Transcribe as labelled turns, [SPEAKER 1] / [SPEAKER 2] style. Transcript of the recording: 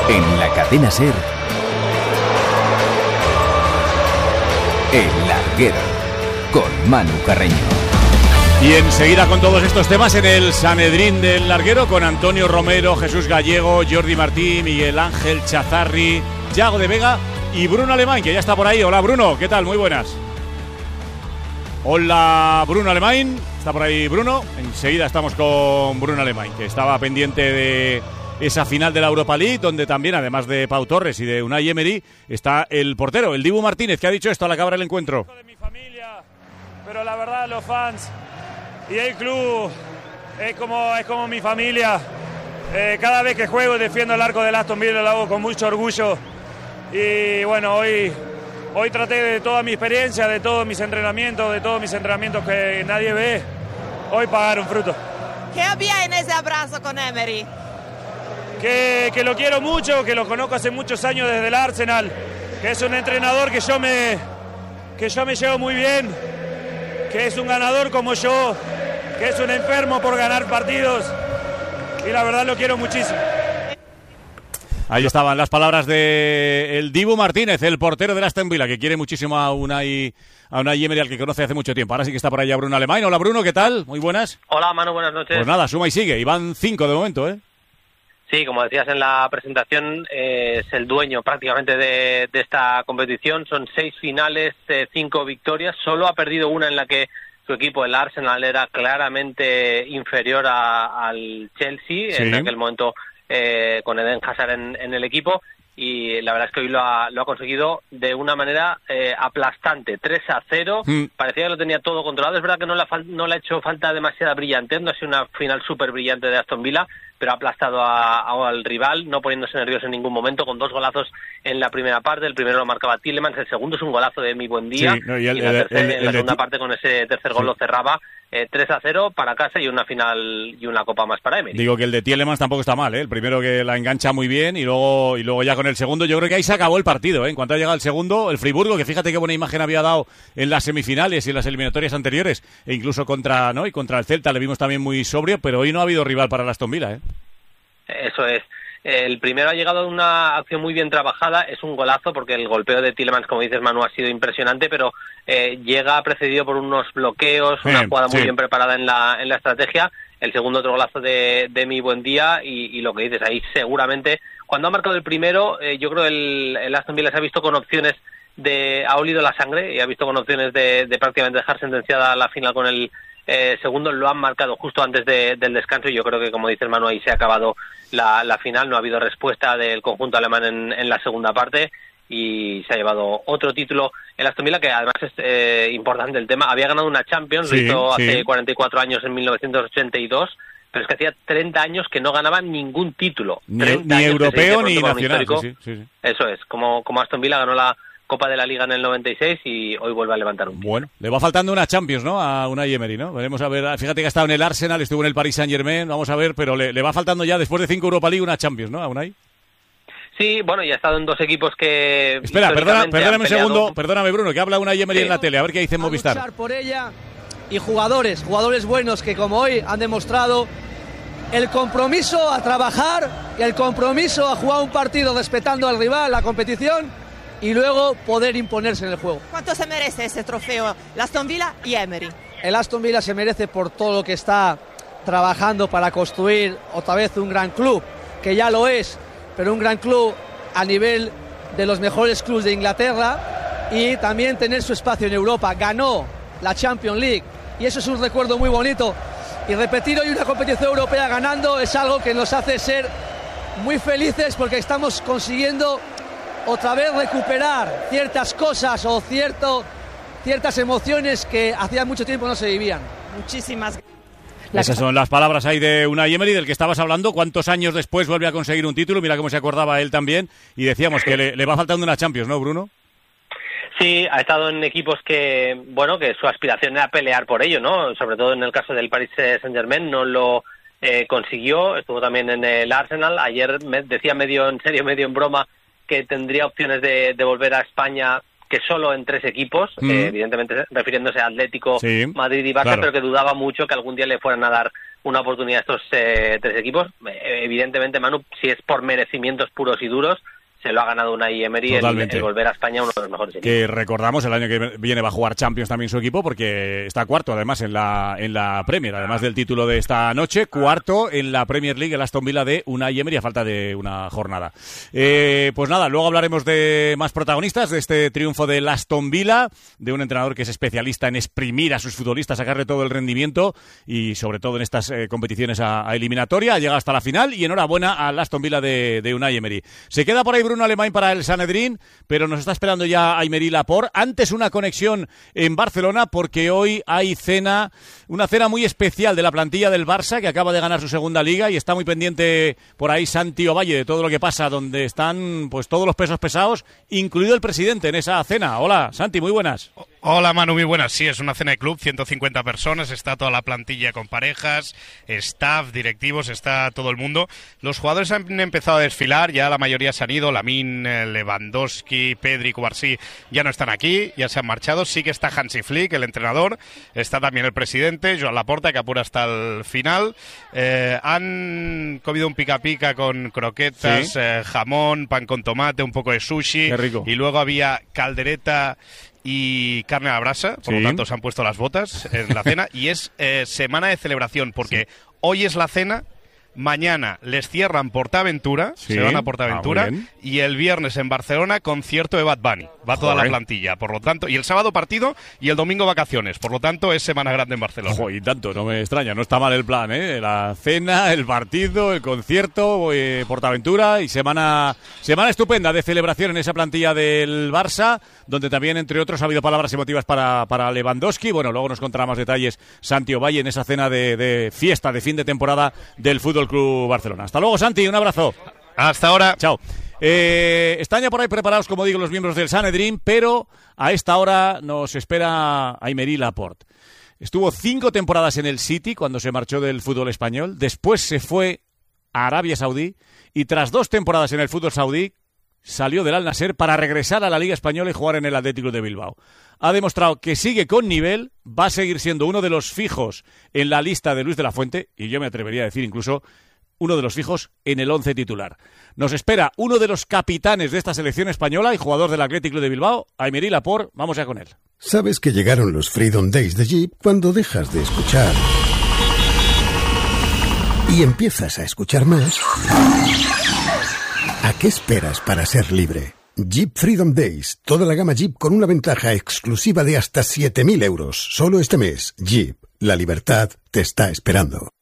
[SPEAKER 1] En la cadena SER, El Larguero, con Manu Carreño.
[SPEAKER 2] Y enseguida con todos estos temas en el Sanedrín del Larguero, con Antonio Romero, Jesús Gallego, Jordi Martí, Miguel Ángel Chazarri, Yago de Vega y Bruno Alemán, que ya está por ahí. Hola Bruno, ¿qué tal? Muy buenas. Hola Bruno Alemán, está por ahí Bruno. Enseguida estamos con Bruno Alemán, que estaba pendiente de esa final de la Europa League, donde también, además de Pau Torres y de Unai Emery, está el portero, el Dibu Martínez, que ha dicho esto a la cabra del encuentro.
[SPEAKER 3] De mi familia, pero la verdad los fans y el club es como mi familia. Cada vez que juego y defiendo el arco del Aston Villa lo hago con mucho orgullo. Y bueno, hoy traté de toda mi experiencia, de todos mis entrenamientos que nadie ve, hoy pagaron fruto.
[SPEAKER 4] ¿Qué había en ese abrazo con Emery?
[SPEAKER 3] Que lo quiero mucho, que lo conozco hace muchos años desde el Arsenal, que es un entrenador que yo me llevo muy bien, que es un ganador como yo, que es un enfermo por ganar partidos, y la verdad lo quiero muchísimo.
[SPEAKER 2] Ahí estaban las palabras de el Dibu Martínez, el portero del Aston Villa, que quiere muchísimo a Unai Emery, al que conoce hace mucho tiempo. Ahora sí que está por allá Bruno Alemán. Hola Bruno, ¿qué tal? Muy buenas.
[SPEAKER 5] Hola Manu, buenas noches.
[SPEAKER 2] Pues nada, suma y sigue, y van 5 de momento, ¿eh?
[SPEAKER 5] Sí, como decías en la presentación, es el dueño prácticamente de esta competición. Son 6 finales, 5 victorias. Solo ha perdido una en la que su equipo, el Arsenal, era claramente inferior al Chelsea, sí, en aquel momento con Eden Hazard en el equipo. Y la verdad es que hoy lo ha conseguido de una manera aplastante, 3-0, parecía que lo tenía todo controlado. Es verdad que no le ha hecho falta demasiada brillantez, no ha sido una final súper brillante de Aston Villa, pero ha aplastado al rival, no poniéndose nervioso en ningún momento, con 2 golazos en la primera parte. El primero lo marcaba Tielemans, el segundo es un golazo de Mi Buendía,
[SPEAKER 2] sí, no, y
[SPEAKER 5] en la segunda parte con ese tercer gol lo cerraba. 3-0 para casa y una final y una copa más para Emery.
[SPEAKER 2] Digo que el de Tielemans tampoco está mal, ¿eh? El primero que la engancha muy bien y luego ya con el segundo, yo creo que ahí se acabó el partido, ¿eh? En cuanto ha llegado el segundo, el Friburgo, que fíjate qué buena imagen había dado en las semifinales y en las eliminatorias anteriores, e incluso contra el Celta le vimos también muy sobrio, pero hoy no ha habido rival para el Aston Villa, ¿eh?
[SPEAKER 5] Eso es. El primero ha llegado de una acción muy bien trabajada, es un golazo porque el golpeo de Tielemans, como dices Manu, ha sido impresionante, pero llega precedido por unos bloqueos, una jugada muy bien preparada en la estrategia. El segundo, otro golazo de Mi Buendía y lo que dices ahí, seguramente cuando ha marcado el primero, yo creo el Aston Villa se ha visto con opciones ha olido la sangre y ha visto con opciones de prácticamente dejar sentenciada la final con el segundo. Lo han marcado justo antes del descanso y yo creo que, como dice el Manu, ahí se ha acabado la final. No ha habido respuesta del conjunto alemán en la segunda parte y se ha llevado otro título el Aston Villa, que además es importante el tema. Había ganado una Champions, lo hizo hace 44 años, en 1982, pero es que hacía 30 años que no ganaba ningún título.
[SPEAKER 2] Ni europeo ni nacional. Sí.
[SPEAKER 5] Eso es, como Aston Villa ganó la Copa de la Liga en el 96 y hoy vuelve a levantar un título.
[SPEAKER 2] Bueno, le va faltando una Champions, ¿no? A Unai Emery, ¿no? Veremos a ver. Fíjate que ha estado en el Arsenal, estuvo en el Paris Saint-Germain, vamos a ver, pero le va faltando ya, después de 5 Europa League, una Champions, ¿no? A Unai.
[SPEAKER 5] Sí, bueno, y ha estado en 2 equipos que...
[SPEAKER 2] Espera, perdóname un segundo, perdóname Bruno, que habla Unai Emery en la tele, a ver qué dice en Movistar.
[SPEAKER 6] Luchar por ella y jugadores buenos que como hoy han demostrado el compromiso a trabajar y el compromiso a jugar un partido respetando al rival, la competición, y luego poder imponerse en el juego.
[SPEAKER 4] ¿Cuánto se merece ese trofeo el Aston Villa y Emery?
[SPEAKER 6] El Aston Villa se merece por todo lo que está trabajando para construir otra vez un gran club, que ya lo es, pero un gran club a nivel de los mejores clubes de Inglaterra, y también tener su espacio en Europa. Ganó la Champions League y eso es un recuerdo muy bonito, y repetir hoy una competición europea ganando es algo que nos hace ser muy felices, porque estamos consiguiendo otra vez recuperar ciertas cosas o ciertas emociones que hacía mucho tiempo no se vivían.
[SPEAKER 4] Muchísimas gracias.
[SPEAKER 2] Esas son las palabras ahí de Unai Emery, del que estabas hablando. ¿Cuántos años después vuelve a conseguir un título? Mira cómo se acordaba él también. Y decíamos que le va faltando una Champions, ¿no, Bruno?
[SPEAKER 5] Sí, ha estado en equipos que su aspiración era pelear por ello, ¿no? Sobre todo en el caso del Paris Saint-Germain, no lo consiguió. Estuvo también en el Arsenal. Ayer decía medio en serio, medio en broma, que tendría opciones de volver a España, que solo en 3 equipos, evidentemente refiriéndose a Atlético, Madrid y Barça, claro, pero que dudaba mucho que algún día le fueran a dar una oportunidad a estos 3 equipos. Evidentemente, Manu, si es por merecimientos puros y duros, se lo ha ganado Unai Emery el volver a España uno de los mejores equipos.
[SPEAKER 2] Que recordamos, el año que viene va a jugar Champions también su equipo, porque está cuarto además en la Premier, además del título de esta noche, cuarto en la Premier League, el Aston Villa de Unai Emery, a falta de una jornada. Pues nada, luego hablaremos de más protagonistas, de este triunfo del Aston Villa, de un entrenador que es especialista en exprimir a sus futbolistas, sacarle todo el rendimiento, y sobre todo en estas competiciones a eliminatoria, llega hasta la final, y enhorabuena al Aston Villa de Unai Emery. Se queda por ahí Bruno Alemán para el Sanedrín, pero nos está esperando ya Aymeric Laporte. Antes una conexión en Barcelona, porque hoy hay una cena muy especial de la plantilla del Barça, que acaba de ganar su segunda liga, y está muy pendiente por ahí Santi Ovalle de todo lo que pasa, donde están pues todos los pesos pesados, incluido el presidente en esa cena. Hola, Santi, muy buenas.
[SPEAKER 7] Hola, Manu, muy buenas. Sí, es una cena de club, 150 personas, está toda la plantilla con parejas, staff, directivos, está todo el mundo. Los jugadores han empezado a desfilar, ya la mayoría se han ido, Lamine, Lewandowski, Pedri, Cubarsí ya no están aquí, ya se han marchado. Sí que está Hansi Flick, el entrenador, está también el presidente, Joan Laporta, que apura hasta el final. Han comido un pica-pica con croquetas, ¿sí? Jamón, pan con tomate, un poco de sushi.
[SPEAKER 2] Qué rico.
[SPEAKER 7] Y luego había caldereta y carne a la brasa, por lo tanto se han puesto las botas en la cena, y es semana de celebración, porque hoy es la cena, mañana les cierran Portaventura, se van a Portaventura, y el viernes en Barcelona concierto de Bad Bunny, va toda la plantilla, por lo tanto, y el sábado partido y el domingo vacaciones, por lo tanto es semana grande en Barcelona.
[SPEAKER 2] Ojo, y tanto, no me extraña, no está mal el plan, la cena, el partido, el concierto, Portaventura, y semana estupenda de celebración en esa plantilla del Barça, donde también, entre otros, ha habido palabras emotivas para Lewandowski. Bueno, luego nos contará más detalles Santi Ovalle en esa cena de fiesta de fin de temporada del Fútbol Club Barcelona. Hasta luego, Santi, un abrazo.
[SPEAKER 7] Hasta ahora.
[SPEAKER 2] Chao. Están ya por ahí preparados, como digo, los miembros del Sanedrín, pero a esta hora nos espera Aymeric Laporte. Estuvo 5 temporadas en el City cuando se marchó del fútbol español, después se fue a Arabia Saudí, y tras 2 temporadas en el fútbol saudí salió del Al-Nassr para regresar a la Liga Española y jugar en el Athletic de Bilbao. Ha demostrado que sigue con nivel, va a seguir siendo uno de los fijos en la lista de Luis de la Fuente, y yo me atrevería a decir incluso uno de los fijos en el 11 titular. Nos espera uno de los capitanes de esta selección española y jugador del Athletic de Bilbao, Aymeric Laporte. Vamos ya con él.
[SPEAKER 8] Sabes que llegaron los Freedom Days de Jeep cuando dejas de escuchar y empiezas a escuchar más. ¿A qué esperas para ser libre? Jeep Freedom Days. Toda la gama Jeep con una ventaja exclusiva de hasta 7.000 euros. Solo este mes. Jeep. La libertad te está esperando.